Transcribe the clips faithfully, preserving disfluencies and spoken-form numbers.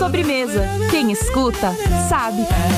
Sobremesa. Quem escuta, sabe.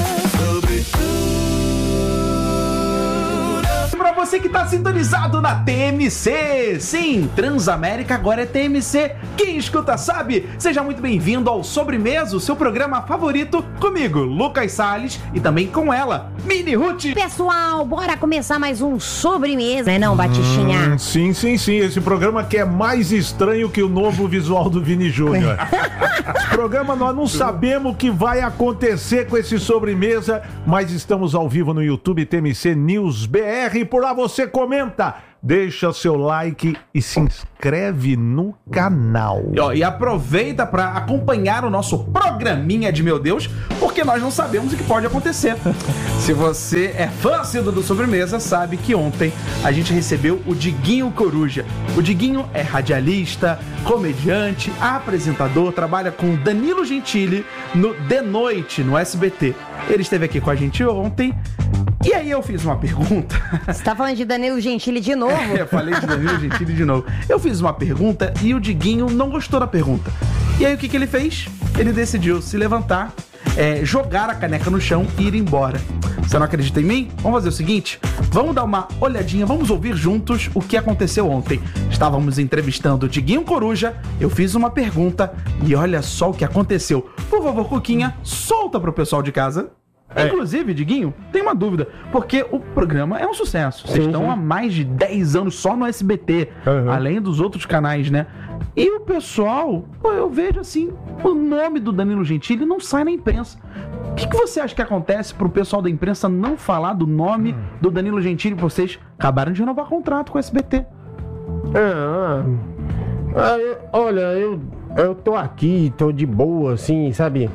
Pra você que tá sintonizado na T M C, sim, Transamérica agora é T M C, quem escuta sabe. Seja muito bem-vindo ao Sobremesa, o seu programa favorito, comigo, Lucas Salles, e também com ela, Mini Ruth. Pessoal, bora começar mais um Sobremesa, né não, Batichinha? Hum, sim, sim, sim, esse programa que é mais estranho que o novo visual do Vini Júnior. Esse programa nós não sabemos o que vai acontecer com esse Sobremesa, mas estamos ao vivo no YouTube T M C News B R. Por lá você comenta, deixa seu like e se inscreve no canal. E, ó, e aproveita para acompanhar o nosso programinha de meu Deus, porque nós não sabemos o que pode acontecer. Se você é fã assíduo do Sobremesa, sabe que ontem a gente recebeu o Diguinho Coruja. O Diguinho é radialista, comediante, apresentador, trabalha com Danilo Gentili no De Noite, no S B T. Ele esteve aqui com a gente ontem. E aí eu fiz uma pergunta. Você tá falando de Danilo Gentili de novo? É, eu falei de Danilo Gentili de novo. Eu fiz uma pergunta e o Diguinho não gostou da pergunta. E aí o que, que ele fez? Ele decidiu se levantar, é, jogar a caneca no chão e ir embora. Você não acredita em mim? Vamos fazer o seguinte, vamos dar uma olhadinha, vamos ouvir juntos o que aconteceu ontem. Estávamos entrevistando o Diguinho Coruja, eu fiz uma pergunta e olha só o que aconteceu. Por favor, Cuquinha, solta pro pessoal de casa. É. Inclusive, Diguinho, tem uma dúvida, porque o programa é um sucesso. Vocês estão há mais de dez anos só no S B T, uhum. além dos outros canais, né? E o pessoal, pô, eu vejo assim, o nome do Danilo Gentili não sai na imprensa. O que, que você acha que acontece pro pessoal da imprensa não falar do nome hum. do Danilo Gentili? Vocês acabaram de renovar contrato com o S B T. Ah, ah, eu, olha, eu, eu tô aqui, tô de boa, assim, sabe?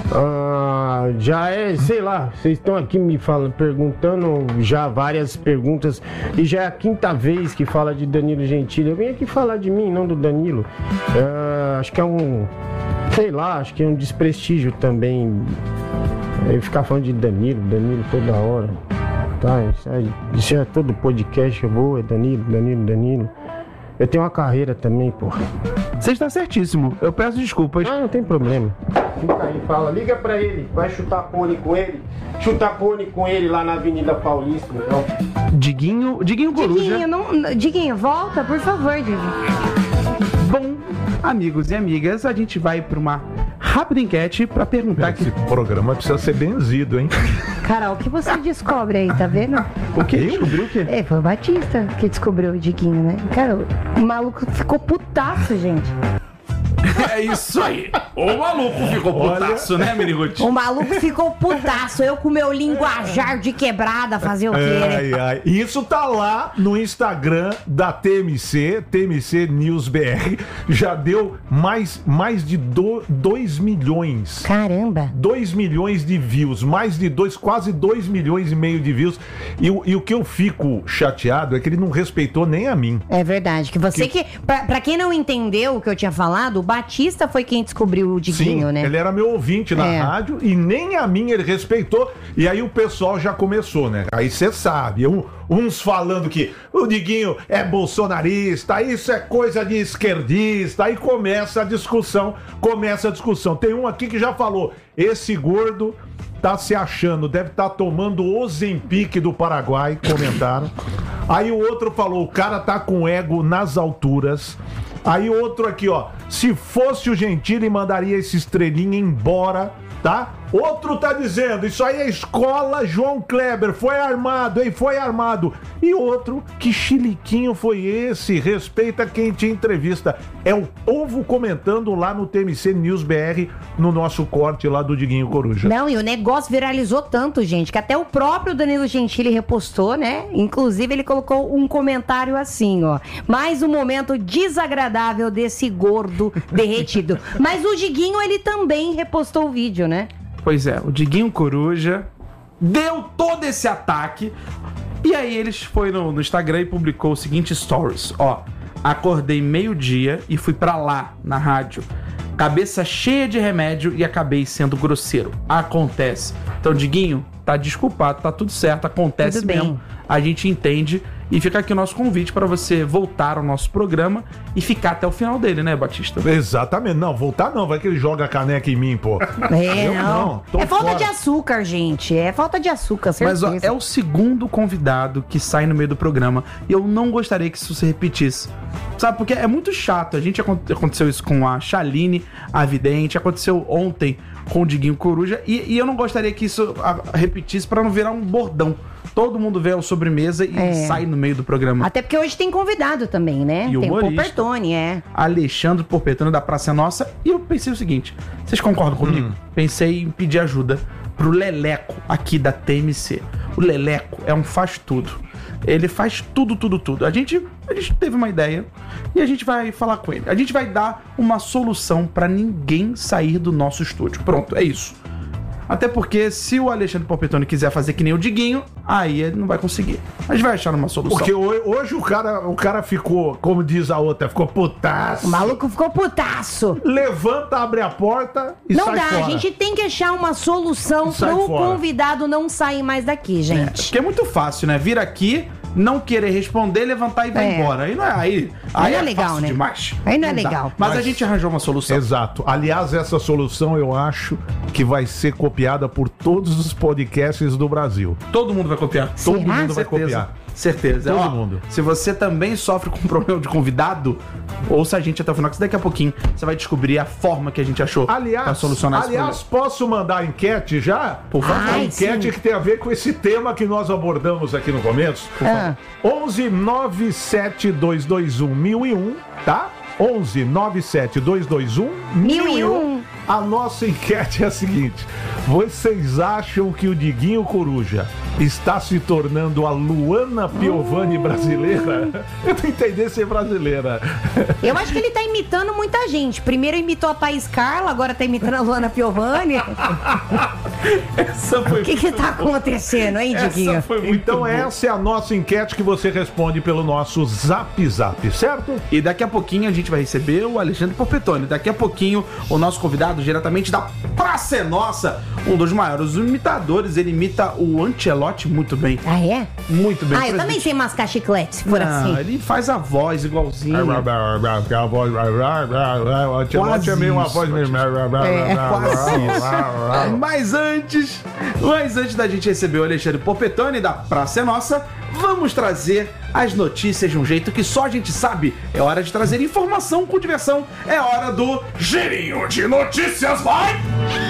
Ah, já é, sei lá, vocês estão aqui me falando, perguntando já várias perguntas e já é a quinta vez que fala de Danilo Gentili. Eu vim aqui falar de mim, não do Danilo. Ah, acho que é um, sei lá, acho que é um desprestígio também eu ficar falando de Danilo, Danilo toda hora. Tá, isso é, isso é todo podcast, eu vou, é Danilo, Danilo, Danilo. Eu tenho uma carreira também, porra. Você está certíssimo, eu peço desculpas. Ah, não tem problema. Fica aí, fala, liga pra ele, vai chutar pônei com ele. Chutar pônei com ele lá na Avenida Paulista, então. Diguinho, Diguinho Coruja. Diguinho, não, Diguinho, volta, por favor, Diguinho. Bom, amigos e amigas, a gente vai pra uma rápida enquete pra perguntar Esse que... programa precisa ser benzido, hein? Carol, o que você descobre aí, tá vendo? O que? Descobriu o quê? É, foi o Batista que descobriu o Diguinho, né? Cara, o maluco ficou putaço, gente. É isso aí. O maluco ficou putaço, Olha... né, Mirigote? O maluco ficou putaço. Eu com meu linguajar de quebrada fazer o quê, né? Ai, ai. Isso tá lá no Instagram da T M C, T M C News B R. Já deu mais, mais de dois milhões. Caramba. dois milhões de views. Mais de dois, quase dois milhões e meio de views. E, e o que eu fico chateado é que ele não respeitou nem a mim. É verdade. Que você que... que pra, pra quem não entendeu o que eu tinha falado, o Batista foi quem descobriu o Diguinho, Sim, né? Ele era meu ouvinte na é. rádio e nem a mim ele respeitou. E aí o pessoal já começou, né? Aí você sabe, um, uns falando que o Diguinho é bolsonarista, isso é coisa de esquerdista. Aí começa a discussão, começa a discussão. Tem um aqui que já falou, esse gordo tá se achando, deve estar tá tomando Ozempic do Paraguai, comentaram. Aí o outro falou, o cara tá com ego nas alturas. Aí outro aqui, ó, se fosse o Gentili, mandaria esse estrelinha embora, tá? Outro tá dizendo, isso aí é escola João Kleber, foi armado, hein, foi armado. E outro, que chiliquinho foi esse? Respeita quem te entrevista. É o povo comentando lá no T M C News B R, no nosso corte lá do Diguinho Coruja. Não, e o negócio viralizou tanto, gente, que até o próprio Danilo Gentili repostou, né? Inclusive ele colocou um comentário assim, ó. Mais um momento desagradável desse gordo derretido. Mas o Diguinho, ele também repostou o vídeo, né? Pois é, o Diguinho Coruja deu todo esse ataque. E aí eles foi no, no Instagram e publicou o seguinte stories, ó. Acordei meio-dia e fui pra lá, na rádio. Cabeça cheia de remédio e acabei sendo grosseiro. Acontece. Então, Diguinho, tá desculpado, tá tudo certo, acontece tudo mesmo. bem. A gente entende E fica aqui o nosso convite para você voltar ao nosso programa e ficar até o final dele, né, Batista? Exatamente. Não, voltar não. Vai que ele joga a caneca em mim, pô. É, Eu não. não, tô é falta fora. de açúcar, gente. É falta de açúcar, Mas certeza. ó, é o segundo convidado que sai no meio do programa e eu não gostaria que isso se repetisse. Sabe, porque é muito chato. A gente aconte- aconteceu isso com a Chaline, a Vidente, aconteceu ontem com o Diguinho Coruja e, e eu não gostaria que isso a, repetisse para não virar um bordão. Todo mundo vê a sobremesa e É. sai no meio do programa. Até porque hoje tem convidado também, né? E tem o humorista. Porpertone, é. Alexandre Porpetone da Praça é Nossa. E eu pensei o seguinte: vocês concordam comigo? Pensei em pedir ajuda pro Leleco aqui da T M C. O Leleco é um faz tudo. Ele faz tudo, tudo, tudo. A gente, a gente teve uma ideia e a gente vai falar com ele. A gente vai dar uma solução pra ninguém sair do nosso estúdio. Pronto, é isso. Até porque se o Alexandre Porpetone quiser fazer que nem o Diguinho, aí ele não vai conseguir. A gente vai achar uma solução. Porque ho- hoje o cara, o cara ficou, como diz a outra, ficou putaço. O maluco ficou putaço. Levanta, abre a porta e Não sai dá, fora. a gente tem que achar uma solução E sai pro fora. convidado não sair mais daqui, gente. Porque é muito fácil, né? Vir aqui, não querer responder, levantar e vai É. embora. Aí não é, aí, aí não é é legal, fácil né? demais. Aí não é dá. legal. Mas, a Mas- gente arranjou uma solução. Exato. Aliás, essa solução eu acho que vai ser copiada por todos os podcasts do Brasil. Todo mundo vai copiar. Será? Todo mundo vai Certeza. copiar. Certeza. Todo Ó, mundo. Se você também sofre com problema de convidado, ouça a gente até o final, que daqui a pouquinho você vai descobrir a forma que a gente achou pra Aliás, solucionar esse aliás posso mandar a enquete já? Por favor. A Ai, enquete sim. que tem a ver com esse tema que nós abordamos aqui no começo. Ah. onze nove sete dois dois um mil e um, tá? onze nove sete dois dois um mil e um. A nossa enquete é a seguinte: vocês acham que o Diguinho Coruja está se tornando a Luana Piovani brasileira? Eu não entendi ser brasileira. Eu acho que ele tá imitando muita gente. Primeiro imitou a Thaís Carla, agora tá imitando a Luana Piovani. Essa foi O que que tá acontecendo, hein, Diguinho? Essa foi muito Então boa. essa é a nossa enquete que você responde pelo nosso Zap Zap, certo? E daqui a pouquinho a gente vai receber o Alexandre Porpetone. Daqui a pouquinho o nosso convidado diretamente da Praça é Nossa, um dos maiores imitadores. Ele imita o Ancelotti muito bem. Ah, é? Muito bem. Ah, eu Presidente. também sei mascar chiclete, se for Não, assim. ele faz a voz igualzinho. A voz. O Ancelotti é meio uma isso, voz mesmo. É, quase Mas antes, mas antes da gente receber o Alexandre Porpetone da Praça é Nossa, vamos trazer as notícias de um jeito que só a gente sabe. É hora de trazer informação com diversão. É hora do Girinho de Notícias, vai!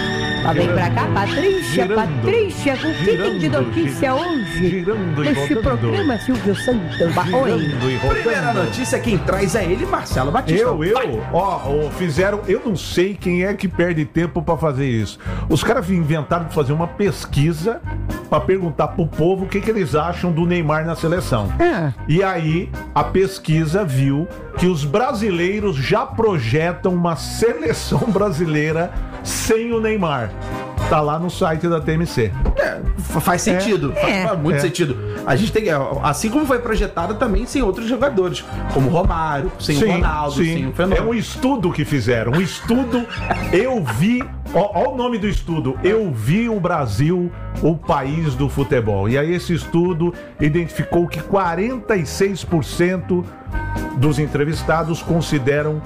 Tá bem pra cá, Patrícia, Girando, Patrícia, com o que tem de girando, notícia hoje? girando e Neste rodando. programa, Silvio Santos. Ba- Oi. Girando e Primeira rodando. notícia, quem traz é ele, Marcelo Batista. Eu, eu, Vai. ó, ó, fizeram, eu não sei quem é que perde tempo pra fazer isso. Os caras inventaram de fazer uma pesquisa pra perguntar pro povo o que, que eles acham do Neymar na seleção. Ah. E aí, a pesquisa viu que os brasileiros já projetam uma seleção brasileira sem o Neymar. Tá lá no site da T M C. É, fa- faz sentido, faz- É. faz muito É. sentido. A gente tem, assim como foi projetado também sem outros jogadores, como o Romário, sem o Ronaldo, sem o É Fenômeno. um estudo que fizeram. Um estudo, eu vi. Ó, ó o nome do estudo. Eu vi o Brasil, o país do futebol. E aí esse estudo identificou que quarenta e seis por cento dos entrevistados consideram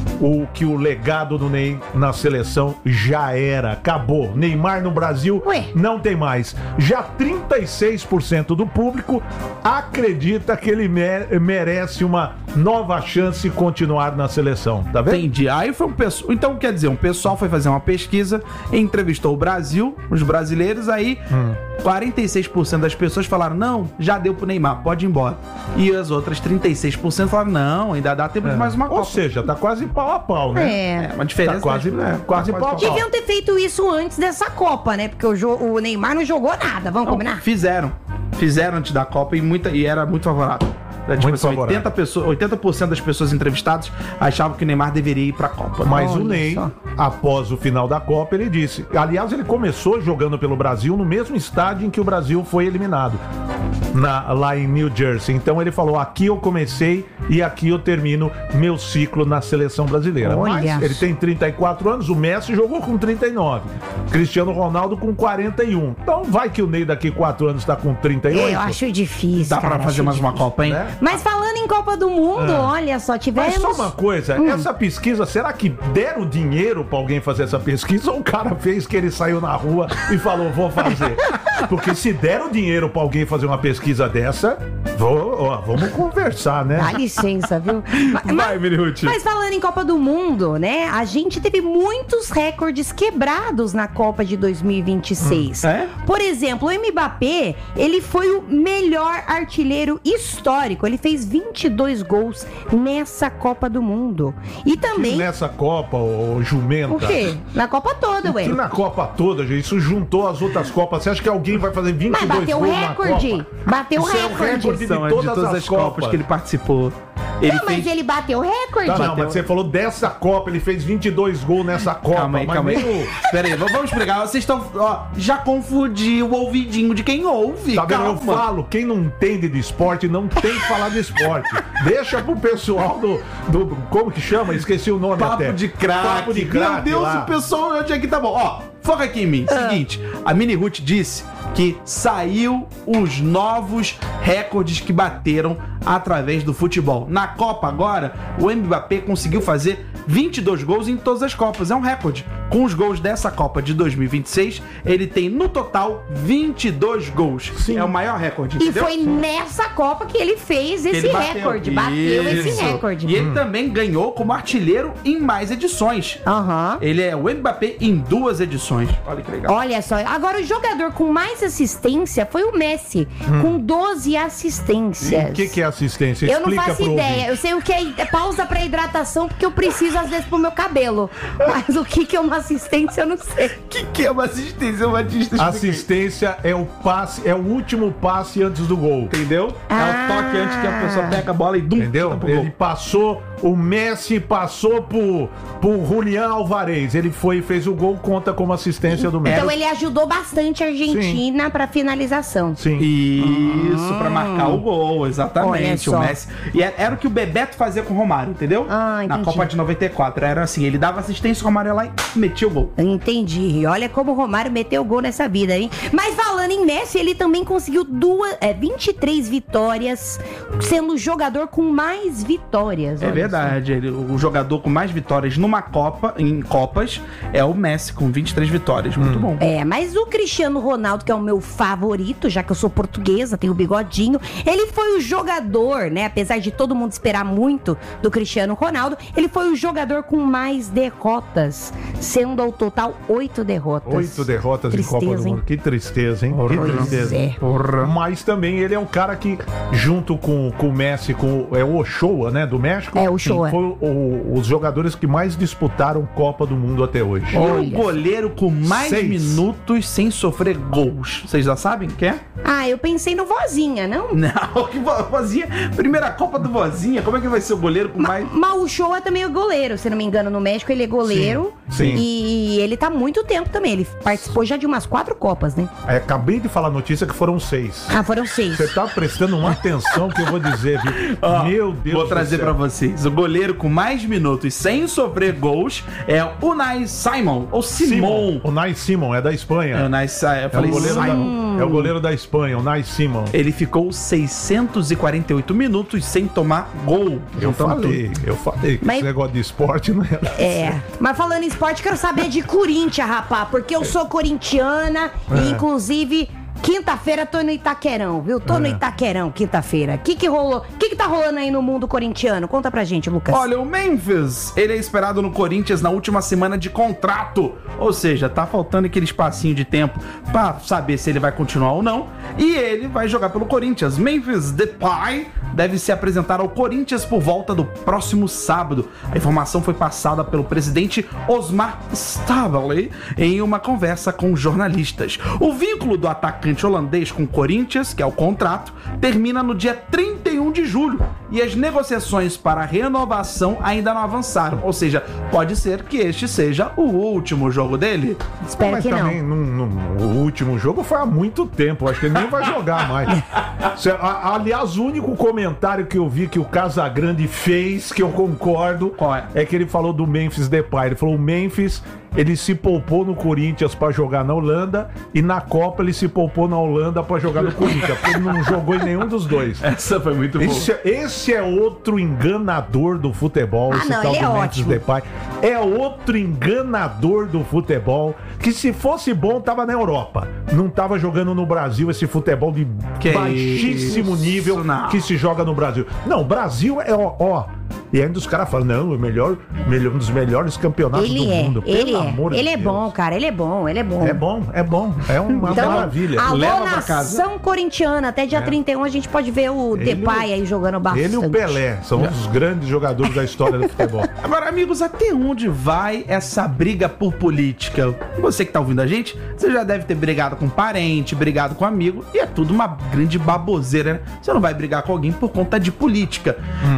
o que o legado do Ney na seleção já era, acabou. Neymar no Brasil Ué? não tem mais. Já trinta e seis por cento do público acredita que ele mere- merece uma nova chance de continuar na seleção, tá vendo? Entendi. Aí foi um pessoal. Então, quer dizer, um pessoal foi fazer uma pesquisa, entrevistou o Brasil, os brasileiros, aí Hum. quarenta e seis por cento das pessoas falaram: não, já deu pro Neymar, pode ir embora. E as outras trinta e seis por cento falaram: não, ainda dá tempo de mais uma Ou Copa. seja, tá quase pau a pau, né? É. É, uma diferença. Tá quase, né? é, quase pau a pau. Deviam ter feito isso antes dessa Copa, né? Porque o, jo- o Neymar não jogou nada, vamos Não, combinar? fizeram. Fizeram antes da Copa e, muita, e era muito favorável. Era, tipo, Muito assim, favorável. oitenta, pessoas, oitenta por cento das pessoas entrevistadas achavam que o Neymar deveria ir pra Copa. Mas Olha o Ney, só. após o final da Copa, ele disse. Aliás, ele começou jogando pelo Brasil no mesmo estádio em que o Brasil foi eliminado. na, lá em New Jersey. Então ele falou, aqui eu comecei e aqui eu termino meu ciclo na seleção brasileira. Olha. Mas ele tem trinta e quatro anos, o Messi jogou com trinta e nove, Cristiano Ronaldo com quarenta e um. Então vai que o Ney daqui quatro anos tá com trinta e oito. Eu acho difícil, Dá cara, pra fazer acho mais uma difícil. Copa, hein? Né? Mas falando em Copa do Mundo, Ah. olha só, tivemos... Mas só uma coisa, Hum. essa pesquisa, será que deram dinheiro pra alguém fazer essa pesquisa ou o cara fez que ele saiu na rua e falou, vou fazer? Porque se deram dinheiro pra alguém fazer uma pesquisa dessa, vou, ó, vamos conversar, né? Dá licença, viu? Ma- Vai, Mirihuti. Mas falando em Copa do Mundo, né? A gente teve muitos recordes quebrados na Copa de dois mil e vinte e seis. Hum, é? Por exemplo, o Mbappé, ele foi o melhor artilheiro histórico. Ele fez vinte e dois gols nessa Copa do Mundo. E também... Nessa Copa, ô jumenta. O quê? Na Copa toda, ué. Que na Copa toda, gente, isso juntou as outras Copas. Você acha que alguém vai fazer vinte e Mas dois bateu o gols na recorde. Copa? Bateu o Isso é o recorde. recorde de São todas, de todas as, as Copas. Copas que ele participou. Ele Não, mas fez... ele bateu o recorde. Tá, não, Bateu. mas você falou dessa Copa, ele fez vinte e dois gols nessa Copa. Calma aí, mas calma aí. meio- Pera aí, vamos vamos explicar. Vocês estão... Ó, já confundiu o ouvidinho de quem ouve. Tá vendo? Eu Calma. falo, quem não entende de esporte não tem que falar de esporte. Deixa pro pessoal do, do. Como que chama? Esqueci o nome Papo até. de craque. Papo de craque. Meu Deus, lá. o pessoal onde é que tá bom. Ó, foca aqui em mim. Seguinte, a Mini Ruth disse que saiu os novos recordes que bateram através do futebol. Na Copa agora, o Mbappé conseguiu fazer vinte e dois gols em todas as Copas. É um recorde. Com os gols dessa Copa de dois mil e vinte e seis, ele tem no total vinte e dois gols. Sim. É o maior recorde, E entendeu? foi nessa Copa que ele fez Que esse ele bateu. recorde. Bateu esse Isso. recorde. E ele também ganhou como artilheiro em mais edições. Aham. Ele é o Mbappé em duas edições. Olha que legal. Olha só, agora o jogador com mais assistência foi o Messi, com doze assistências. O que, que é assistência? Eu não Explica faço pro ideia. ouvinte. Eu sei o que é pausa pra hidratação, porque eu preciso às vezes pro meu cabelo. Mas o que, que é uma assistência, eu não sei. O que, que é uma assistência? Uma assistência. Assistência é o passe, é o último passe antes do gol. Entendeu? É Ah. o toque antes que a pessoa pega a bola e dum, Entendeu? chuta pro gol. Ele passou, o Messi passou pro, pro Julián Alvarez. Ele foi e fez o gol, conta como assistência do Messi. Então ele ajudou bastante a Argentina pra finalização. Sim. Isso, pra marcar o gol, exatamente. Olha O só. Messi. E era, era o que o Bebeto fazia com o Romário, entendeu? Ah, Na entendi. Copa de noventa e quatro. Era assim, ele dava assistência, o Romário ia lá e metia o gol. Entendi. Olha como o Romário meteu gol nessa vida, hein? Mas falando em Messi, ele também conseguiu duas, é, vinte e três vitórias, sendo o jogador com mais vitórias. É olha verdade. Ele, o jogador com mais vitórias numa Copa, em Copas, é o Messi, com vinte e três vitórias. Muito bom. só. É, mas o Cristiano Ronaldo, que é o meu favorito, já que eu sou portuguesa, tenho o bigodinho, ele foi o jogador, né? Apesar de todo mundo esperar muito do Cristiano Ronaldo, ele foi o jogador com mais derrotas, sendo ao total oito derrotas. Oito derrotas Tristeza, em Copa do hein? Mundo. Que tristeza, hein? Que Pois tristeza. é. Porra. Mas também ele é um cara que, junto com, com o Messi, com é o Ochoa, né, do México, É, o Ochoa. foi o- os jogadores que mais disputaram Copa do Mundo até hoje. E o Olha. goleiro com mais Seis. minutos sem sofrer gols. Vocês já sabem quem é? Ah, eu pensei no Vozinha, não? Não, que vo- Vozinha. Primeira Copa do Vozinha. Como é que vai ser o goleiro com mais. Mas o Shoa também é goleiro, se não me engano, no México ele é goleiro. Sim, sim. E ele tá há muito tempo também. Ele participou já de umas quatro Copas, né? É, acabei de falar a notícia que foram seis. Ah, foram seis. Você tá prestando uma atenção que eu vou dizer, viu? Ó, Meu Deus Vou do trazer céu. pra vocês. O goleiro com mais minutos sem sofrer gols é o Unai Simon. Ou Simon. O Nai Simon, é da Espanha. É o Unai Simon. Eu É o, falei goleiro Simon. da, é o goleiro da Espanha, o Nai Simon. Ele ficou seiscentos e quarenta e oito minutos sem tomar gol. Eu Juntando falei, tudo. eu falei que Mas- esse negócio de esporte não é. É, mas falando em esporte, quero saber de Corinthians, rapá, porque eu sou corintiana e, É. inclusive, quinta-feira tô no Itaquerão, viu? Tô no É. Itaquerão, quinta-feira. O que que rolou? O que que tá rolando aí no mundo corintiano? Conta pra gente, Lucas. Olha, o Memphis, ele é esperado no Corinthians na última semana de contrato. Ou seja, tá faltando aquele espacinho de tempo pra saber se ele vai continuar ou não. E ele vai jogar pelo Corinthians. Memphis Depay deve se apresentar ao Corinthians por volta do próximo sábado. A informação foi passada pelo presidente Osmar Staveley em uma conversa com jornalistas. O vínculo do atacante holandês com o Corinthians, que é o contrato, termina no dia trinta e um de julho. e as negociações para a renovação ainda não avançaram. Ou seja, pode ser que este seja o último jogo dele. Espero Mas que também não. não, não- o último jogo foi há muito tempo. Acho que ele nem vai jogar mais. Cê- a- aliás, o único comentário que eu vi que o Casagrande fez, que eu concordo, Qual é? que ele falou do Memphis Depay. Ele falou: o Memphis, ele se poupou no Corinthians pra jogar na Holanda e na Copa ele se poupou na Holanda pra jogar no Corinthians, porque ele não jogou em nenhum dos dois. Essa foi muito boa. Esse, esse é outro enganador do futebol, Ah, esse não, tal ele do é Memphis ótimo. Depay. É outro enganador do futebol, que se fosse bom tava na Europa. Não tava jogando no Brasil esse futebol de Que baixíssimo isso, nível não. que se joga no Brasil. Não, o Brasil é ó, ó. E ainda os caras falam: não, o melhor, melhor, um dos melhores campeonatos Ele do é, mundo. ele Pelo é. amor de Ele é Deus. bom, cara. Ele é bom, ele é bom. É bom, é bom. É uma Então, maravilha. alô, Leva pra casa. nação corintiana. Até dia trinta e um a gente pode ver o Ele Depay aí jogando bastante. Ele e o Pelé são os grandes jogadores da história do futebol. Agora, amigos, até onde vai essa briga por política? Você que tá ouvindo a gente, você já deve ter brigado com parente, brigado com amigo, e é tudo uma grande baboseira, né? Você não vai brigar com alguém por conta de política.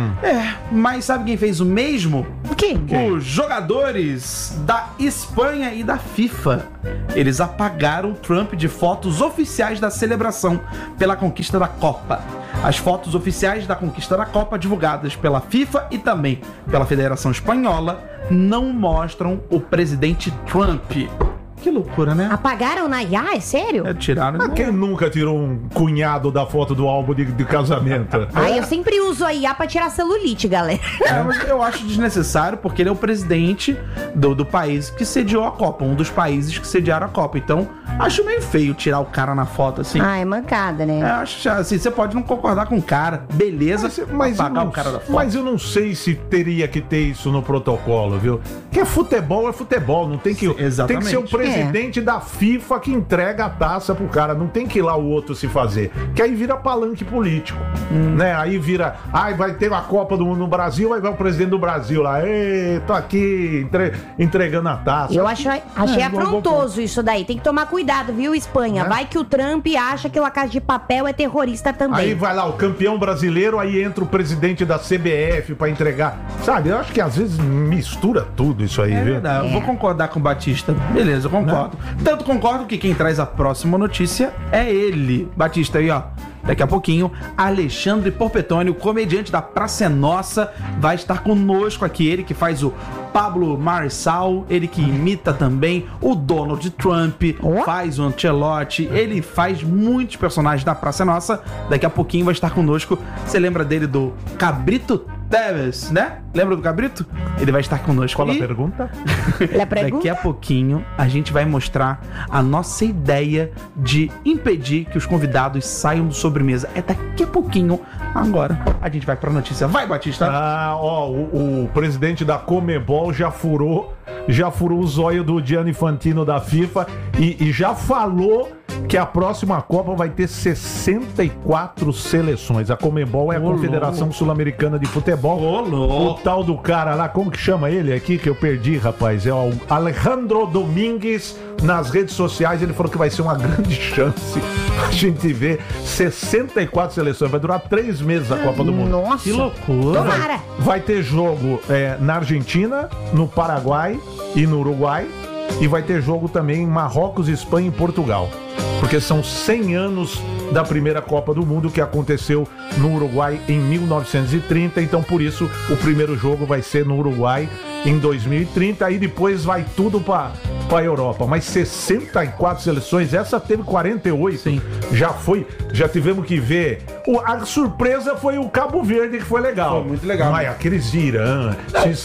É, mas sabe quem fez o mesmo? O quê? Os jogadores da Espanha e da FIFA. Eles apagaram Trump de fotos oficiais da celebração pela conquista da Copa. As fotos oficiais da conquista da Copa, divulgadas pela FIFA e também pela Federação Espanhola, não mostram o presidente Trump. Que loucura, né? Apagaram na I A? É sério? É, tiraram. Mas quem nunca tirou um cunhado da foto do álbum de, de casamento? Aí eu sempre uso a I A pra tirar celulite, galera. É, mas eu acho desnecessário porque ele é o presidente do, do país que sediou a Copa, um dos países que sediaram a Copa. Então, acho meio feio tirar o cara na foto assim. Ah, é mancada, né? É, acho assim, você pode não concordar com o cara, beleza, Mas, mas, eu apagar não, o cara da foto. mas eu não sei se teria que ter isso no protocolo, viu? Porque futebol é futebol, não tem que, Sim, exatamente. tem que ser o presidente da FIFA que entrega a taça pro cara, não tem que ir lá o outro se fazer, que aí vira palanque político, Hum. né? Aí vira, ai, vai ter a Copa do Mundo no Brasil, aí vai o presidente do Brasil lá, ei, tô aqui entre- entregando a taça. Eu acho, achei É, igual- afrontoso isso daí. Tem que tomar cuidado, viu, Espanha? Né? Vai que o Trump acha que o La Casa de Papel é terrorista também. Aí vai lá o campeão brasileiro, aí entra o presidente da C B F pra entregar. Sabe, eu acho que às vezes mistura tudo isso aí, É viu? verdade, eu vou concordar com o Batista. Beleza, eu concordo. Tanto concordo que quem traz a próxima notícia é ele. Batista aí, ó. Daqui a pouquinho, Alexandre Porpetone, o comediante da Praça é Nossa, vai estar conosco aqui. Ele que faz o Pablo Marçal, ele que imita também o Donald Trump, Oh. faz o Ancelotti, ele faz muitos personagens da Praça é Nossa. Daqui a pouquinho vai estar conosco. Você lembra dele do Cabrito Teves, né? Lembra do Cabrito? Ele vai estar conosco. Qual a E pergunta? La pergunta? daqui a pouquinho a gente vai mostrar a nossa ideia de impedir que os convidados saiam do sobremesa. É daqui a pouquinho. Agora a gente vai pra notícia. Vai, Batista! Ah, ó, o, o presidente da Comebol já furou, já furou o zóio do Gianni Infantino da FIFA e, e já falou que a próxima Copa vai ter sessenta e quatro seleções. A Comebol é a Ô, Confederação louco. Sul-Americana de Futebol. Ô, louco. O tal do cara lá, como que chama ele aqui que eu perdi, rapaz? É o Alejandro Domingues. Nas redes sociais ele falou que vai ser uma grande chance a gente ver sessenta e quatro seleções. Vai durar três meses a Copa do Mundo. Nossa. Que loucura! Tomara. Vai ter jogo é, na Argentina, no Paraguai e no Uruguai. E vai ter jogo também em Marrocos, Espanha e Portugal. Porque são cem anos da primeira Copa do Mundo que aconteceu no Uruguai em mil novecentos e trinta. Então, por isso, o primeiro jogo vai ser no Uruguai em dois mil e trinta. Aí depois vai tudo para a Europa. Mas sessenta e quatro seleções, essa teve quarenta e oito. Sim. Já foi, já tivemos que ver. O, a surpresa foi o Cabo Verde, que foi legal. Foi muito legal. Mas aqueles Irã, esses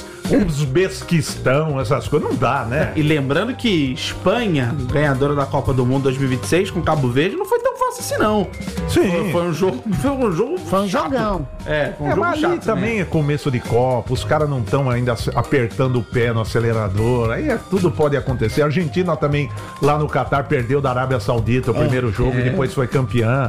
Uzbequistão, essas coisas, não dá, né? E lembrando que Espanha, ganhadora da Copa do Mundo dois mil e vinte e seis com Cabo Verde, não foi tão fácil assim, não. Sim. Foi, foi um jogo. Foi um jogo. Foi um chato. jogão. É, foi um É, jogo mas ali chato. também né? é começo de Copa, os caras não estão ainda apertando o pé no acelerador, aí é, tudo pode acontecer. A Argentina também, lá no Catar, perdeu da Arábia Saudita o primeiro jogo é. e depois foi campeã.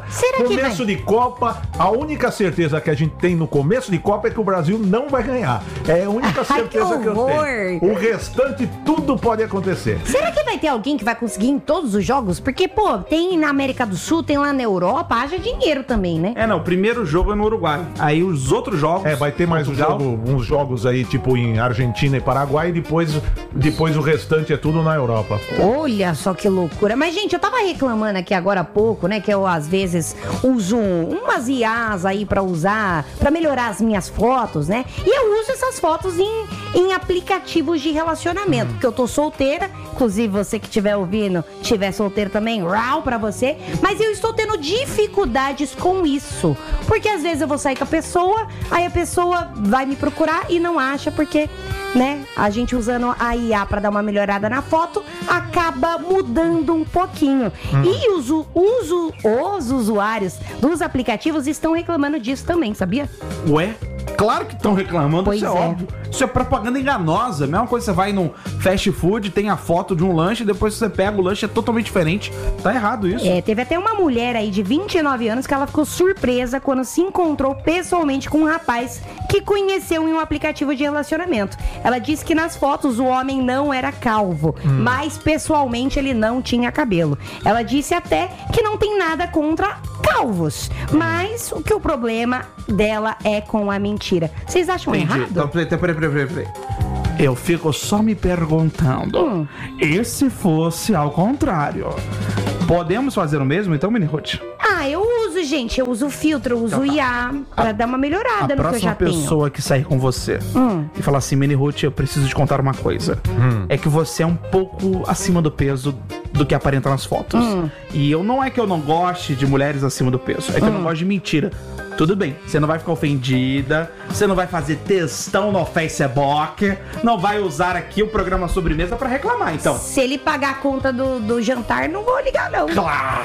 Será que Começo vai? de Copa, a única certeza que a gente tem no começo de Copa é que o Brasil não vai ganhar. É a única Ai, certeza que que, eu horror. tenho. O restante, tudo pode acontecer. Será que vai ter alguém que vai conseguir em todos os jogos? Porque, pô, tem na América do Sul, tem lá na Europa, haja dinheiro também, né? É, não, o primeiro jogo é no Uruguai. Aí os outros jogos... É, vai ter mais um Portugal, jogo, uns jogos aí, tipo em Argentina e Paraguai, e depois, depois o restante é tudo na Europa. Olha só que loucura. Mas, gente, eu tava reclamando aqui agora há pouco, né? Que eu, às vezes, uso umas I As aí pra usar, pra melhorar as minhas fotos, né? E eu uso essas fotos em, em aplicativos de relacionamento. Porque eu tô solteira, inclusive você que estiver ouvindo, estiver solteiro também, rau pra você. Mas eu estou tendo dificuldades com isso. Porque às vezes eu vou sair com a pessoa, aí a pessoa vai me procurar e não acha, porque, né, a gente usando a I A pra dar uma melhorada na foto, acaba mudando um pouquinho. Hum. E os, u- os, u- os usuários dos aplicativos estão reclamando disso também, sabia? Ué? Claro que estão reclamando, Pois isso é, é. óbvio. Isso é propaganda enganosa. Mesma coisa, você vai num fast food, tem a foto de um lanche, depois você pega o lanche, é totalmente diferente. Tá errado isso. É, teve até uma mulher aí de vinte e nove anos que ela ficou surpresa quando se encontrou pessoalmente com um rapaz que conheceu em um aplicativo de relacionamento. Ela disse que nas fotos o homem não era calvo, mas pessoalmente ele não tinha cabelo. Ela disse até que não tem nada contra calvos, mas o que o problema dela é com a mentira. Vocês acham Entendi. errado? Então, peraí, peraí, peraí, peraí, peraí. Eu fico só me perguntando. Hum. E se fosse ao contrário? Podemos fazer o mesmo, então, Mini Ruth? Ah, eu uso, gente. Eu uso o filtro, eu uso o I A pra dar uma A melhorada no que eu próxima já tenho. pessoa que sair com você Hum. e falar assim, Mini Ruth, eu preciso te contar uma coisa. É que você é um pouco acima do peso do que aparenta nas fotos. Hum. E eu não é que eu não goste de mulheres acima do peso, é que eu não gosto de mentira. Tudo bem, você não vai ficar ofendida, você não vai fazer textão no Facebook, não vai usar aqui o programa Sobremesa pra reclamar, então. Se ele pagar a conta do, do jantar, não vou ligar, não. Claro,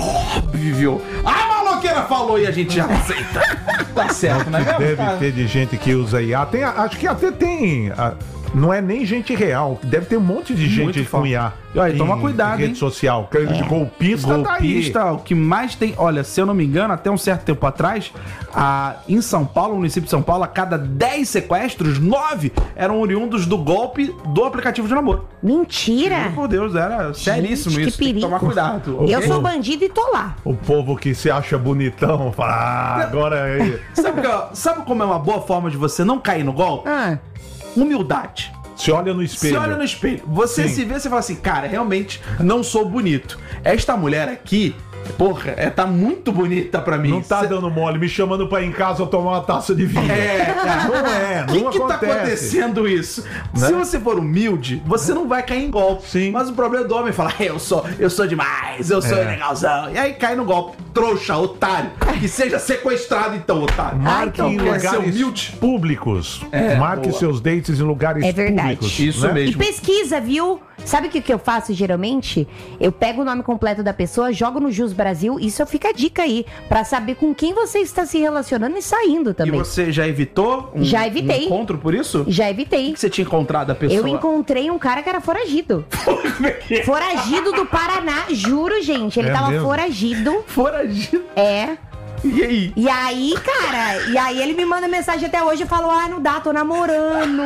óbvio. A maloqueira falou e a gente já aceita. Tá certo, não é mesmo? Deve cara? ter de gente que usa I A. Tem, acho que até tem. a- não é nem gente real. Deve ter um monte de gente Muito com fa- I A. E olha, em- toma cuidado, em rede hein? social. De golpista, tá aí. Golpista, o que mais tem. Olha, se eu não me engano, até um certo tempo atrás, a, em São Paulo, no município de São Paulo, a cada dez sequestros, nove eram oriundos do golpe do aplicativo de namoro. Mentira! Por Deus, era seríssimo que isso. Tem que perigo. tomar cuidado. Eu ok? sou bandido e tô lá. O povo que se acha bonitão fala, ah, agora é. Sabe, que, ó, sabe como é uma boa forma de você não cair no golpe? Ah, Humildade. Se olha no espelho. Se olha no espelho, você Sim. se vê, você fala assim, cara, realmente não sou bonito. Esta mulher aqui, porra, é, tá muito bonita pra mim. Não tá Cê- dando mole, me chamando pra ir em casa tomar uma taça de vinho. É, cara. Não é, O que não que tá acontece. acontecendo isso? Se você for humilde, você não vai cair em golpe. Sim. Mas o problema do homem é falar, eu sou, eu sou demais, eu sou É. legalzão. E aí cai no golpe. Trouxa, otário. Que seja sequestrado então, otário. Marque então, em quer ser lugares humilde? públicos. É, Marque boa. seus dates em lugares É verdade. públicos. Isso né? mesmo. e pesquisa, viu? Sabe o que, que eu faço geralmente? Eu pego o nome completo da pessoa, jogo no Jus Brasil, isso fica a dica aí, pra saber com quem você está se relacionando e saindo E também. você já evitou um, Já evitei. um encontro por isso? Já evitei. O que você tinha encontrado a pessoa? Eu encontrei um cara que era foragido. Como é que é? Foragido do Paraná, juro, gente. Ele É tava mesmo? foragido. Foragido. É. E aí? E aí, cara, e aí ele me manda mensagem até hoje e falou: ah, não dá, tô namorando.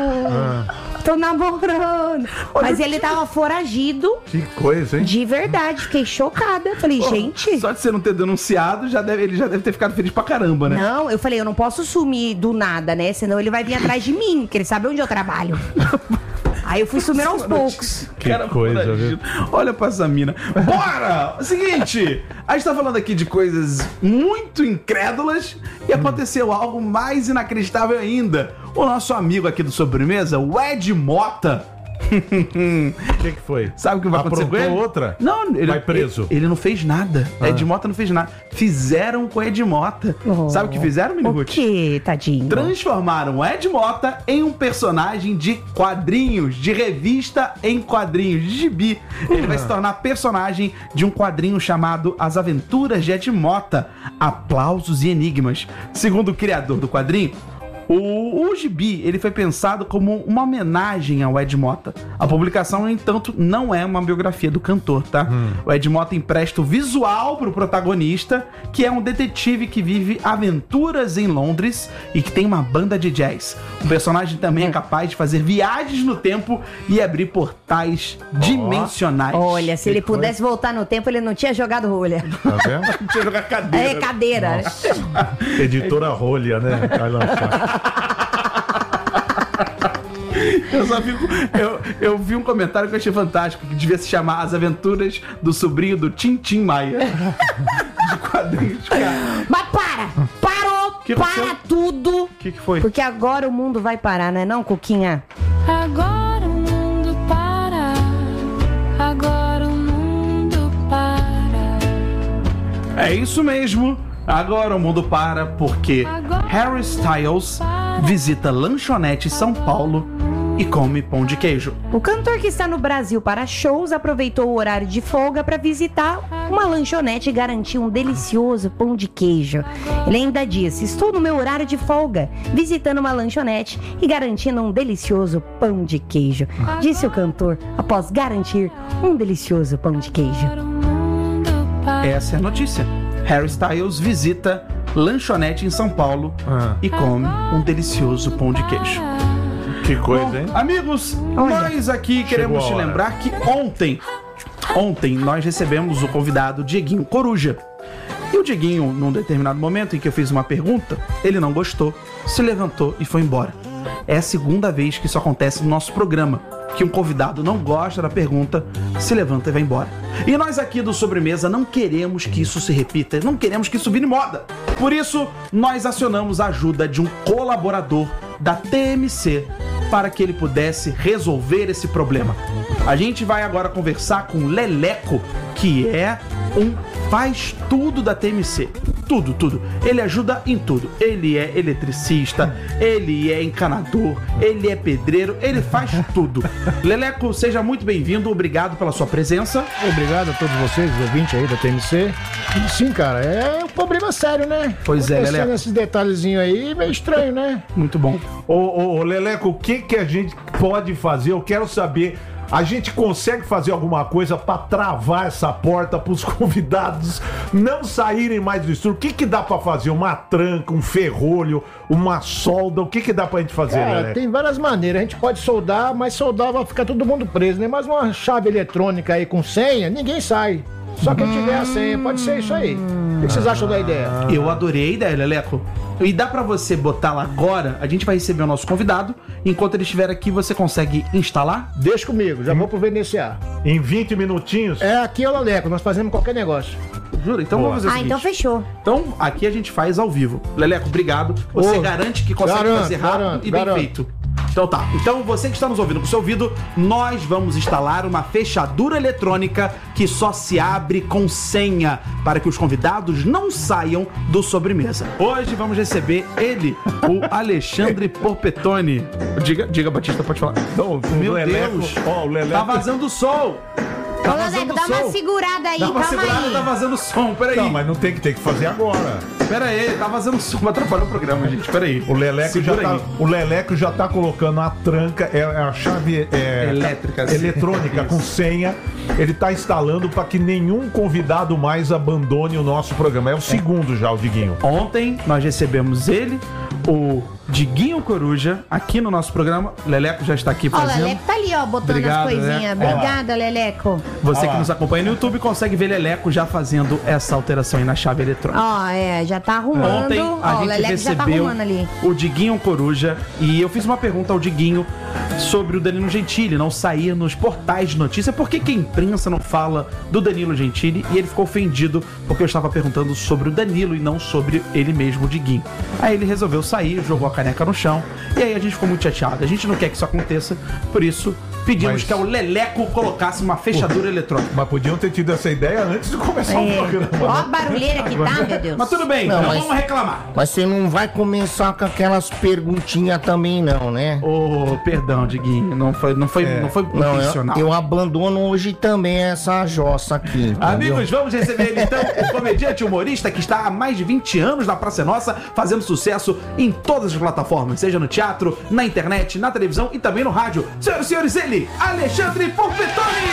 Tô namorando. Mas ele tava foragido Que coisa, hein? de verdade. Fiquei chocada. Falei, gente. Só de você não ter denunciado, já deve, ele já deve ter ficado feliz pra caramba, né? Não, eu falei, eu não posso sumir do nada, né? Senão ele vai vir atrás de mim, porque ele sabe onde eu trabalho. Aí eu fui sumindo aos poucos. Que coisa, foragido. Olha pra essa mina. Bora! Seguinte, a gente tá falando aqui de coisas muito incrédulas e aconteceu algo mais inacreditável ainda. O nosso amigo aqui do Sobremesa, o Ed Mota. O que, que foi? Sabe o que vai acontecer com Aprontou ele? outra? Não, ele, Vai preso. Ele, ele não fez nada. Ah. Ed Mota não fez nada. Fizeram com Ed Mota. Oh. Sabe o que fizeram, Mini O Ruth? que, tadinho? Transformaram o Ed Mota em um personagem de quadrinhos, de revista em quadrinhos, de gibi. Ele vai se tornar personagem de um quadrinho chamado As Aventuras de Ed Mota, Aplausos e Enigmas. Segundo o criador do quadrinho, O, o gibi, ele foi pensado como uma homenagem ao Ed Mota. A publicação, no entanto, não é uma biografia do cantor, tá? Hum. O Ed Mota empresta o visual pro protagonista, que é um detetive que vive aventuras em Londres e que tem uma banda de jazz. O personagem também é capaz de fazer viagens no tempo e abrir portais oh. dimensionais. Olha, se que ele coisa. pudesse voltar no tempo, ele não tinha jogado rolha. Tá vendo? Não tinha jogado cadeira. É, cadeira. Editora Rolha, né? Vai lançar. Eu, só fico, eu, eu vi um comentário que eu achei fantástico, que devia se chamar As Aventuras do Sobrinho do Tintim Maia. De quadrinhos, cara. Mas para! Parou! Que para aconteceu? tudo! O que, que foi? Porque agora o mundo vai parar, não é não, Cuquinha? Agora o mundo para. Agora o mundo para. É isso mesmo. Agora o mundo para porque Harry Styles visita lanchonete São Paulo e come pão de queijo. O cantor, que está no Brasil para shows, aproveitou o horário de folga para visitar uma lanchonete e garantir um delicioso pão de queijo. Ele ainda disse: estou no meu horário de folga, visitando uma lanchonete e garantindo um delicioso pão de queijo, disse o cantor após garantir um delicioso pão de queijo. Essa é a notícia. Harry Styles visita lanchonete em São Paulo ah. e come um delicioso pão de queijo. Que coisa, Bom, hein? Amigos, Olha, nós aqui queremos te lembrar que ontem, ontem nós recebemos o convidado Dieguinho Coruja. E o Dieguinho, num determinado momento em que eu fiz uma pergunta, ele não gostou, se levantou e foi embora. É a segunda vez que isso acontece no nosso programa, que um convidado não gosta da pergunta, se levanta e vai embora. E nós aqui do Sobremesa não queremos que isso se repita, não queremos que isso vire moda. Por isso, nós acionamos a ajuda de um colaborador da T M C para que ele pudesse resolver esse problema. A gente vai agora conversar com o Leleco, que é um faz tudo da T M C. Tudo, tudo. Ele ajuda em tudo. Ele é eletricista, ele é encanador, ele é pedreiro, ele faz tudo. Leleco, seja muito bem-vindo, obrigado pela sua presença. Obrigado a todos vocês, os ouvintes aí da T M C. Sim, cara, é um problema sério, né? Pois é, Leleco. Esses detalhezinhos aí, meio estranho, né? Muito bom. Ô, ô, ô, Leleco, o que que a gente pode fazer? Eu quero saber... A gente consegue fazer alguma coisa pra travar essa porta pros convidados não saírem mais do estúdio? O que que dá pra fazer? Uma tranca, um ferrolho, uma solda? O que que dá pra gente fazer, Cara, né? tem várias maneiras. A gente pode soldar, mas soldar vai ficar todo mundo preso, né? Mas uma chave eletrônica aí com senha, ninguém sai. Só quem tiver a senha, pode ser isso aí. O que vocês acham da ideia? Eu adorei a ideia, Leleco. E dá pra você botar lá agora, a gente vai receber o nosso convidado. Enquanto ele estiver aqui, você consegue instalar? Deixa comigo, já hum. vou providenciar. Em vinte minutinhos? É, aqui é o Leleco, nós fazemos qualquer negócio. Jura? Então Boa. vamos fazer o Ah, seguinte. então fechou. Então, aqui a gente faz ao vivo. Leleco, obrigado. Você Ô, garante que consegue garanto, fazer rápido garanto, e bem garanto. feito. Então tá, então você que está nos ouvindo com o seu ouvido, nós vamos instalar uma fechadura eletrônica que só se abre com senha, para que os convidados não saiam do Sobremesa. Hoje vamos receber ele, o Alexandre Porpetone. Diga, diga, Batista, pode falar. Não, Meu Leleco, Deus, ó, o Leleco... tá vazando som. Tá Ô, Leleco, dá uma segurada aí, Dá uma calma segurada, aí. tá vazando som, peraí. Não, mas não tem que ter que fazer agora. Pera aí, tá vazando som, vai atrapalhar o programa, gente, pera aí. O Leleco, já Segura tá, aí. o Leleco já tá colocando a tranca, é, é a chave é, Elétrica, eletrônica isso. com senha. Ele tá instalando para que nenhum convidado mais abandone o nosso programa. É o segundo já, o Diguinho. Ontem nós recebemos ele, o Dieguinho Coruja, aqui no nosso programa. Leleco já está aqui Ó, o fazendo. Leleco tá ali, ó, botando Obrigado, as coisinhas. Leleco. Obrigada, Leleco. Você Olha que lá. nos acompanha no YouTube consegue ver Leleco já fazendo essa alteração aí na chave eletrônica. Ó, é, já tá arrumando. Ontem a Ó, o gente Leleco já tá recebeu arrumando ali. o Dieguinho Coruja e eu fiz uma pergunta ao Dieguinho sobre o Danilo Gentili não sair nos portais de notícia. Por que que a imprensa não fala do Danilo Gentili? E ele ficou ofendido porque eu estava perguntando sobre o Danilo e não sobre ele mesmo, o Dieguinho. Aí ele resolveu sair, jogou a caneca no chão e aí a gente ficou muito chateado. A gente não quer que isso aconteça, por isso pedimos Mas- que o Leleco colocasse uma fechadura eletrônica. Mas podiam ter tido essa ideia antes de começar o É. programa. Ó a barulheira que tá, meu Deus. Mas tudo bem, Não, então mas- vamos reclamar. Mas você não vai começar com aquelas perguntinhas também, não, né? Ô, perdão, Diguinho, não foi, não foi, não foi Não, eu, intencional. eu abandono hoje também essa jossa aqui. entendeu? Amigos, vamos receber ele então, o comediante humorista que está há mais de vinte anos na Praça é Nossa, fazendo sucesso em todas as plataformas, seja no teatro, na internet, na televisão e também no rádio. Senhoras e senhores, ele, Alexandre Porpetoni!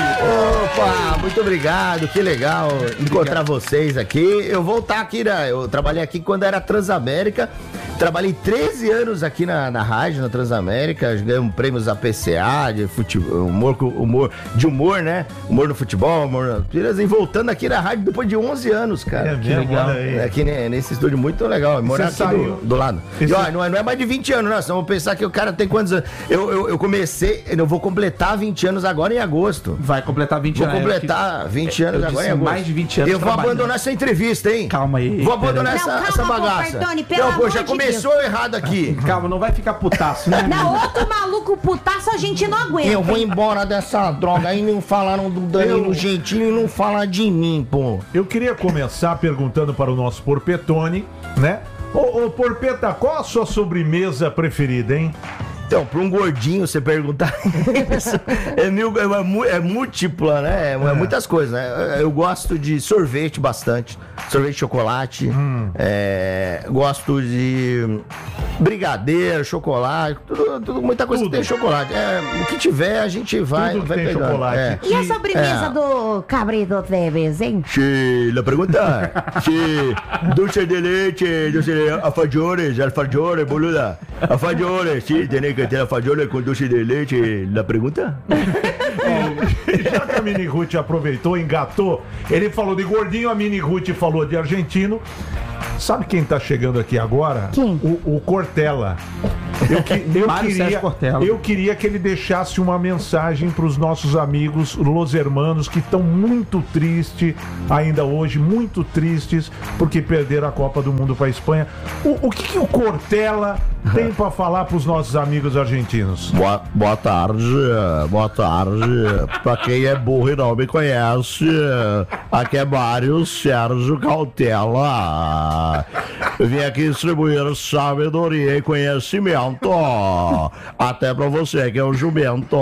Opa, muito obrigado, que legal encontrar vocês aqui. Eu vou estar aqui, né? Eu trabalhei aqui quando era Transamérica. Trabalhei treze anos aqui na, na rádio, na Transamérica. Ganhamos prêmios A P C A de futebol, humor, co- humor, de humor, né? Humor no futebol, humor na... E voltando aqui na rádio depois de onze anos, cara. É mesmo, olha aí. Aqui né, nesse estúdio muito legal. Morar aqui Você saiu- do, do lado. E E, você- ó, não, é, não é mais de vinte anos, não. Senão vamos pensar que o cara tem quantos anos. Eu, eu, eu comecei, eu vou completar vinte anos agora em agosto. Vai completar vinte Vou anos. completar vinte anos eu agora disse em agosto. mais de vinte anos Eu vou trabalhando. abandonar essa entrevista, hein? Calma aí, Vou abandonar peraí. essa, Não, essa calma, bagaça. Porpetone, pelo Não, pô, amor já de começou errado aqui. Calma, não vai ficar putaço, né? Na outro maluco putaço a gente não aguenta. Eu vou embora dessa droga aí, não falaram do Danilo Eu- Gentili e não fala de mim, pô. Eu queria começar perguntando para o nosso Porpetone, né? Ô, ô Porpeta, qual a sua sobremesa preferida, hein? Então, pra um gordinho você perguntar isso, é, mil, é, mu- é múltipla, né? É, é muitas coisas, né? Eu gosto de sorvete bastante. Sorvete de chocolate. É, gosto de brigadeiro, chocolate. Tudo, tudo- muita coisa Tudo. que tem chocolate. É, o que tiver, a gente vai, Tudo que vai tem pegando. chocolate. É. E a sobremesa É. do Cabrito Teves, hein? Sí, la pregunta. Sí, dulce de leche, dulce de alfajores, alfajores, boluda. Alfajores, sí, tiene que ter alfajores com dulce de leche. La pregunta? Já que a Mini Ruth aproveitou, engatou, ele falou de gordinho, a Mini Ruth falou de argentino. Sabe quem tá chegando aqui agora? Quem? O, o Cortella. Eu, que- eu Mário queria, Sérgio Cortella. eu queria que ele deixasse uma mensagem para os nossos amigos Los Hermanos que estão muito tristes ainda hoje, muito tristes porque perderam a Copa do Mundo para a Espanha. O, o que, que o Cortella tem para falar para os nossos amigos argentinos? Boa, boa tarde, boa tarde. Pra quem é burro e não me conhece, aqui é Mário Sérgio Cautela. Eu vim aqui distribuir sabedoria e conhecimento. Até pra você que é um jumento.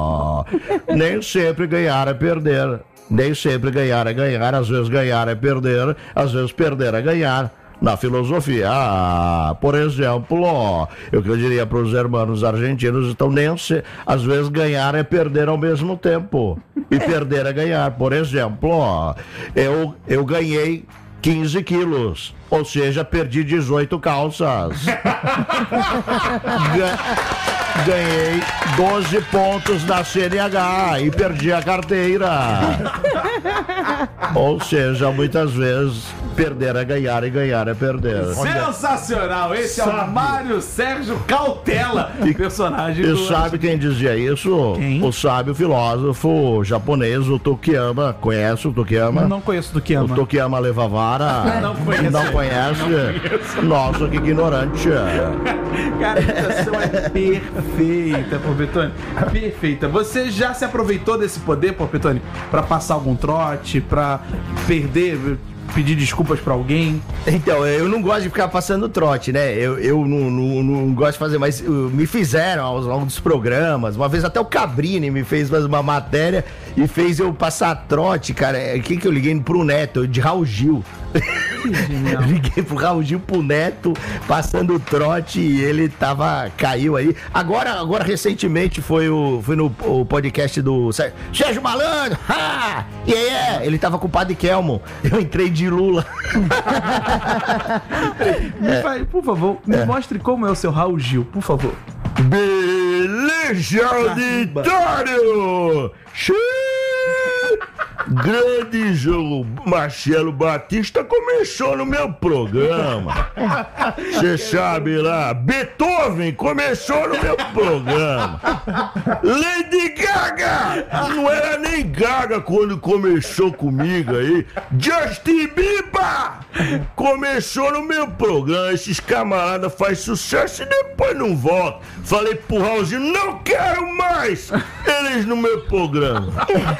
Nem sempre ganhar é perder. Nem sempre ganhar é ganhar. Às vezes ganhar é perder. Às vezes perder é ganhar. Na filosofia, ah, por exemplo, eu que eu diria para os irmãos argentinos, então nem se, às vezes ganhar é perder ao mesmo tempo e perder é ganhar. Por exemplo, eu, eu ganhei quinze quilos, ou seja, perdi dezoito calças. Ga- Ganhei doze pontos na C N H e perdi a carteira. Ou seja, muitas vezes perder é ganhar e ganhar é perder. Sensacional! Esse é o Sabe. Mário Sérgio Cautela, personagem E do... sabe quem dizia isso? Quem? O sábio filósofo japonês, o Tokiyama. Conhece o Tokiyama? Não conheço do que O ama. Tokiyama leva vara. Não conheço. Não conhece? Nossa, que ignorante. Cara, a imitação é perfeita, Porpetone. Perfeita. Você já se aproveitou desse poder, Porpetone, pra passar algum trote, pra perder, pedir desculpas pra alguém? Então, eu não gosto de ficar passando trote, né? Eu, eu não, não, não gosto de fazer, mas uh, me fizeram ao longo dos programas. Uma vez até o Cabrini me fez mais uma matéria e fez eu passar trote, cara. O que que eu liguei pro Neto? De Raul Gil. Genial. Liguei pro Raul Gil, pro Neto, passando trote e ele tava, caiu aí. Agora, agora recentemente foi, o, foi no o podcast do Sé- Sérgio Malandro. Ha! E aí, é, ele tava com o Padre Kelmo. Eu entrei de Lula. Me faz, por favor, me mostre como é o seu Raul Gil, por favor. Beleza auditório! Xiii! Grande jogo Marcelo Batista começou no meu programa. Você sabe lá, Beethoven começou no meu programa. Lady Gaga não era nem Gaga quando começou comigo aí. Justin Bieber Começou no meu programa, esses camaradas fazem sucesso e depois não voltam. Falei pro Raulzinho, não quero mais eles no meu programa.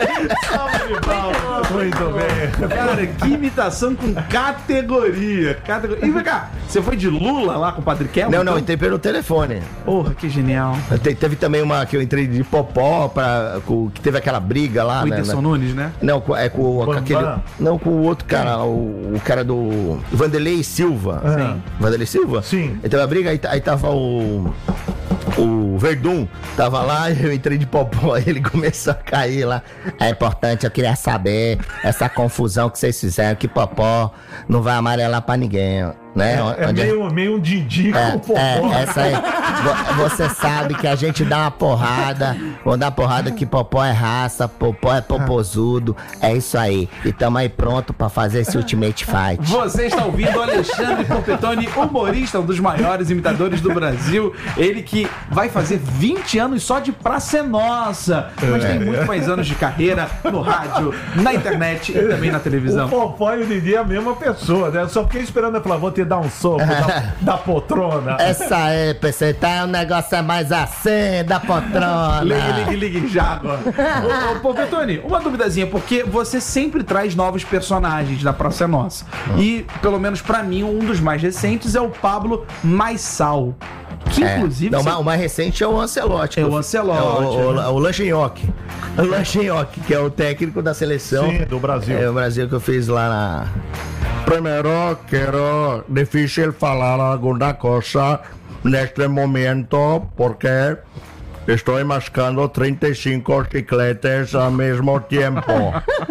Muito bem. Cara, que imitação com categoria. categoria. E vem cá, você foi de Lula lá com o Padre Kelmo? Não, não, entrei pelo telefone. Porra, que genial. Te- Teve também uma que eu entrei de Popó, pra, com, que teve aquela briga lá, O né? Whindersson Nunes, né? Não, com- é com, com aquele. Não, com o outro cara, o, o cara do. Vanderlei Silva. Sim. Vanderlei Silva? Sim. Então a briga, aí, aí tava o. O Verdun tava lá, eu entrei de popó, aí ele começou a cair lá. É importante, eu queria saber essa confusão que vocês fizeram, que popó não vai amarelar pra ninguém, né? É Onde- meio, meio um Didi com o popó. é, essa aí. Vo- Você sabe que a gente dá uma porrada. Vou dar uma porrada que Popó é raça, Popó é popozudo. É isso aí. E tamo aí pronto pra fazer esse Ultimate Fight. Você está ouvindo o Alexandre Porpetone, humorista, um dos maiores imitadores do Brasil. Ele que vai fazer vinte anos só de Praça é Nossa. Mas tem muito mais anos de carreira no rádio, na internet e também na O televisão. Popó e o Didi é a mesma pessoa, né? Eu só fiquei esperando ela falar, vou te dar um soco da, da poltrona. Essa aí, P C, tá? O negócio é mais assim, da poltrona. Ligue, ligue, ligue já agora. Ô, ô, Porpetone, uma duvidazinha, porque você sempre traz novos personagens da Praça é Nossa. E, pelo menos pra mim, um dos mais recentes é o Pablo Maissal. Que, É. inclusive... Não, você- o mais recente é o Ancelotti. É o Ancelotti, É o, o, né? o Langenhoque. O Langenhoque, que é o técnico da seleção. Sim, do Brasil. É o Brasil que eu fiz lá na... Primero quiero difícil falar alguna cosa neste momento porque estoy mascando trinta y cinco chicletes al mismo tiempo.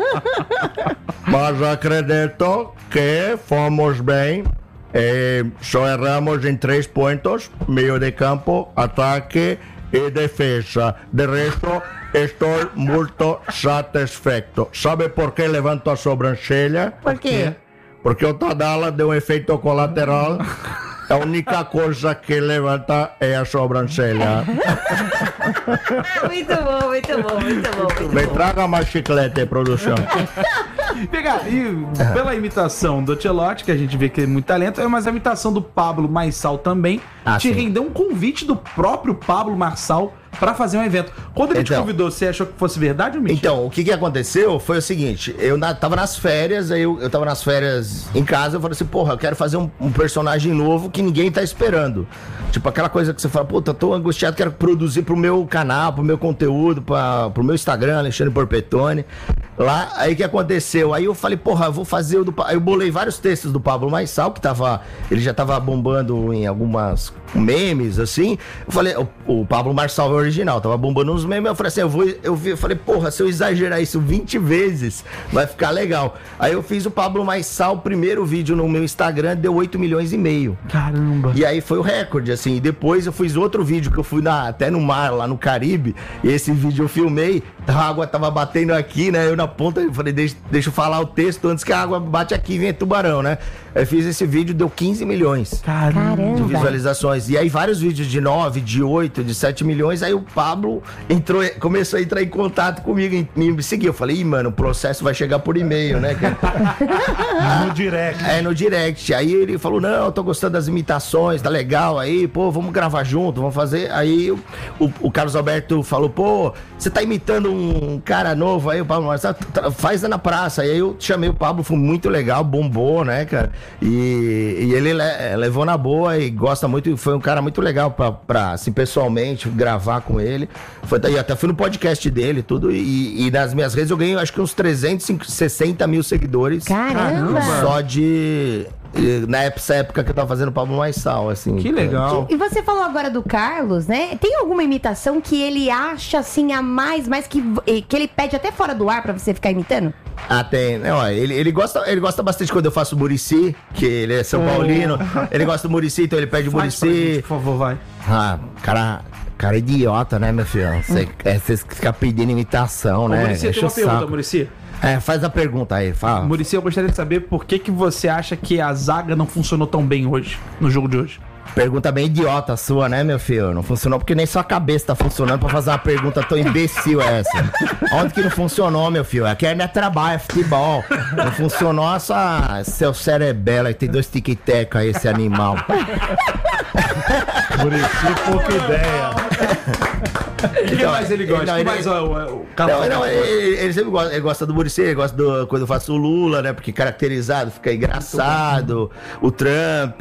Mas acredito que fomos bem. Eh, só erramos em três pontos: meio de campo, ataque e defesa. De resto, estou muito satisfeito. Sabe por que levanto a sobrancelha? Por quê? Porque o Tadala deu um efeito colateral. A única coisa que levanta é a sobrancelha. Muito bom, muito bom, muito bom. Muito Me bom. traga mais chiclete, produção. Pegar, e pela imitação do Ancelotti, que a gente vê que tem muito talento, é mas a imitação do Pablo Maissal também Ah, te sim. rendeu um convite do próprio Pablo Maissal pra fazer um evento. Quando ele te Então. convidou, você achou que fosse verdade ou mentira? Então, o que que aconteceu foi o seguinte, eu na, tava nas férias, aí eu, eu tava nas férias em casa, eu falei assim, porra, eu quero fazer um, um personagem novo que ninguém tá esperando. Tipo, aquela coisa que você fala, puta, tô angustiado, quero produzir pro meu canal, pro meu conteúdo, pra, pro meu Instagram, Alexandre Porpetone. Lá, aí o que aconteceu? Aí eu falei, porra, eu vou fazer o do... Pa-" Aí eu bolei vários textos do Pablo Maissal, que tava... Ele já tava bombando em algumas memes, assim. Eu falei, o, o Pablo Maissal é o original, tava bombando uns memes. Eu falei assim, eu vou... Eu, vi, eu falei, porra, se eu exagerar isso vinte vezes, vai ficar legal. Aí eu fiz o Pablo Maissal, o primeiro vídeo no meu Instagram, deu oito milhões e meio. Caramba. E aí foi o recorde, assim. E depois eu fiz outro vídeo que eu fui na, até no mar, lá no Caribe. E esse vídeo eu filmei, a água tava batendo aqui, né? Eu na ponta, eu falei, deixa, deixa eu falar o texto antes que a água bate aqui e venha tubarão, né? Eu fiz esse vídeo, deu quinze milhões Caramba. de Caramba. visualizações. E aí vários vídeos de nove, de oito, de sete milhões. Aí o Pablo entrou, começou a entrar em contato comigo, em- me seguiu. Eu falei, ih, mano, o processo vai chegar por e-mail, né, cara? No direct. É, no direct. Aí ele falou, não, eu tô gostando das imitações, tá legal aí, pô, vamos gravar junto, vamos fazer. Aí o, o, o Carlos Alberto falou, pô, você tá imitando um cara novo aí, o Pablo Marçal, tá- faz na praça. Aí eu chamei o Pablo, foi muito legal, bombou, né, cara? E, e ele le- levou na boa e gosta muito, foi um cara muito legal pra, pra assim, pessoalmente, gravar com ele. Foi, e até fui no podcast dele, tudo, e, e nas minhas redes eu ganhei, acho que uns trezentos e sessenta mil seguidores. Caramba! Só de. Na essa época que eu tava fazendo o Pablo Maissal, assim. Que legal. E você falou agora do Carlos, né? Tem alguma imitação que ele acha assim a mais, mais que, que ele pede até fora do ar pra você ficar imitando? Ah, tem. Não, ó, ele, ele, gosta, ele gosta bastante quando eu faço o Muricy, que ele é São Paulino. Ele gosta do Muricy, então ele pede o Faz pra gente, Muricy. por favor, vai. Ah, cara. Cara idiota, né, meu filho? Você é, você fica pedindo imitação, Ô, né? Muricy, tem Enche uma o pergunta, saco. Muricy. É, faz a pergunta aí, fala. Muricy, eu gostaria de saber por que, que você acha que a zaga não funcionou tão bem hoje, no jogo de hoje. Pergunta bem idiota a sua, né, meu filho? Não funcionou porque nem sua cabeça tá funcionando pra fazer uma pergunta tão imbecil essa. Onde que não funcionou, meu filho? Aqui não é trabalho, é futebol. Não funcionou essa... Seu cerebelo aí, tem dois tic-tac aí, esse animal. Muricy, pouca ideia. O que mais ele gosta? Não, O que ele- mais o, o, o Não, não, ele, ele sempre gosta, ele gosta do Muricy, ele gosta do, quando eu faço o Lula, né? Porque caracterizado, fica engraçado. O Trump,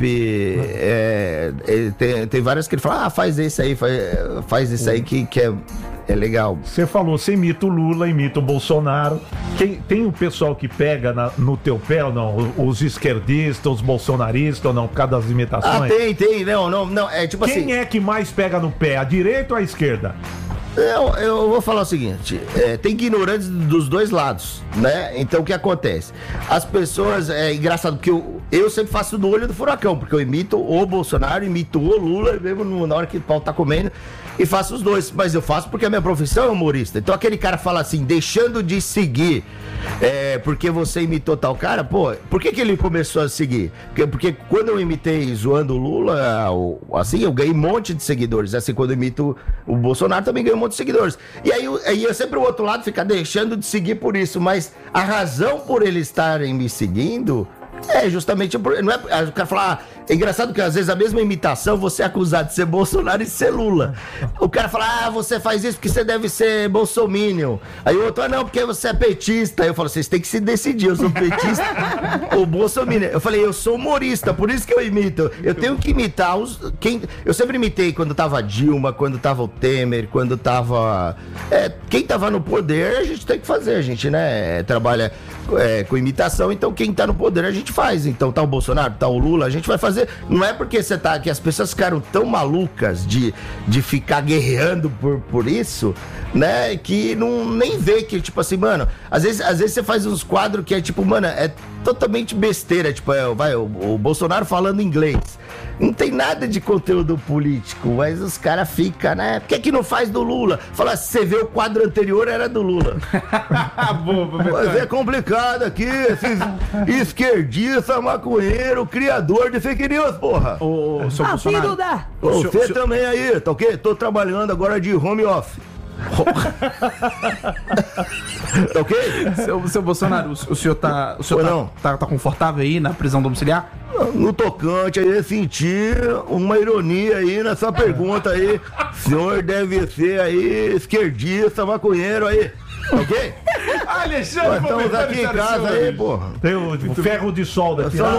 é, ele tem, tem várias que ele fala, ah, faz esse aí, faz, faz isso aí que, que é, é legal. Você falou, você imita o Lula, imita o Bolsonaro. Quem, tem um pessoal que pega na- no teu pé ou não? Os esquerdistas, os bolsonaristas ou não, por causa das Ah, imitações? tem, tem, não, não, não, é tipo Quem assim... é que mais pega no pé, a direita ou a esquerda? Eu, eu vou falar o seguinte, é, tem ignorantes dos dois lados, né? Então o que acontece? As pessoas, é engraçado que eu, eu sempre faço no olho do furacão, porque eu imito o Bolsonaro, imito o Lula, mesmo no- na hora que o pau tá comendo, e faço os dois, mas eu faço porque a minha profissão é humorista. Então aquele cara fala assim, deixando de seguir, é, porque você imitou tal cara, pô, por que que ele começou a seguir? Porque, porque quando eu imitei zoando o Lula, o- assim, eu ganhei um monte de seguidores, assim, quando eu imito o Bolsonaro também ganhei um monte de seguidores. E aí, eu- aí é sempre o outro lado fica deixando de seguir por isso, mas a razão por eles estarem me seguindo é justamente por, não é, o cara fala, ah, é engraçado que às vezes a mesma imitação você é acusado de ser Bolsonaro e de ser Lula. O cara fala, ah, você faz isso porque você deve ser bolsominion. Aí o outro, ah, não, porque você é petista. Aí eu falo, vocês têm que se decidir, eu sou petista ou bolsominion. Eu falei, eu sou humorista, por isso que eu imito. Eu tenho que imitar os... Quem, eu sempre imitei quando tava Dilma, quando tava o Temer, quando tava... É, quem tava no poder, a gente tem que fazer, a gente, né, trabalha é, com imitação, então quem tá no poder a gente faz. Então tá o Bolsonaro, tá o Lula, a gente vai fazer. Não é porque você tá, que as pessoas ficaram tão malucas de, de ficar guerreando por, por isso, né, que não nem vê que, tipo assim, mano, às vezes, às vezes você faz uns quadros que é tipo, mano, é totalmente besteira, tipo, é, vai, o, o Bolsonaro falando inglês. Não tem nada de conteúdo político, mas os caras ficam, né? Por que que não faz do Lula? Fala, se você vê o quadro anterior, era do Lula. Boa, Mas é complicado aqui, esses esquerdista, maconheiro, criador de fake news, porra. O, o seu Ah, Bolsonaro. filho da... Você o senhor- também aí, tá ok? Tô trabalhando agora de home office. Tá ok? Seu, seu Bolsonaro, o, o senhor, tá, o senhor Ou tá, não? tá, tá confortável aí na prisão domiciliar? No tocante aí, senti uma ironia aí nessa pergunta aí. O senhor deve ser aí esquerdista, maconheiro aí. Ok? Alexandre, Nós estamos aqui em casa aí, porra. Tem o, o ferro de solda aqui. Só né?